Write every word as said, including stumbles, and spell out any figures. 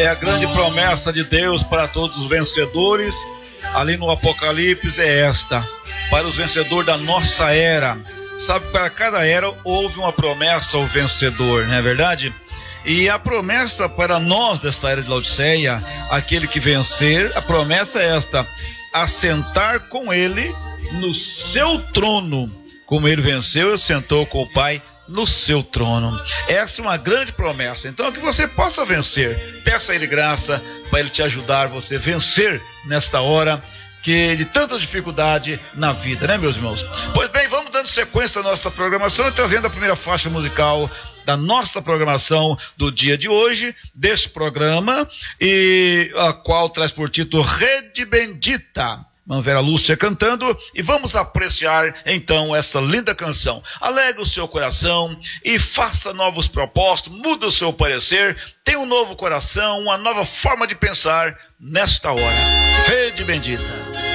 a grande promessa de Deus para todos os vencedores, ali no Apocalipse, é esta: para os vencedores da nossa era. Sabe, para cada era houve uma promessa ao vencedor, não é verdade? E a promessa para nós desta era de Laodiceia, aquele que vencer, a promessa é esta: assentar com ele no seu trono, como ele venceu e sentou com o Pai no seu trono. Essa é uma grande promessa. Então, que você possa vencer. Peça a Ele graça para Ele te ajudar, você vencer nesta hora que de tanta dificuldade na vida, né, meus irmãos? Pois bem, vamos dando sequência à nossa programação e trazendo a primeira faixa musical da nossa programação do dia de hoje, deste programa, e a qual traz por título Rede Bendita. Vera Lúcia cantando, e vamos apreciar então essa linda canção. Alegre o seu coração e faça novos propósitos, muda o seu parecer, tenha um novo coração, uma nova forma de pensar nesta hora. Rede Bendita.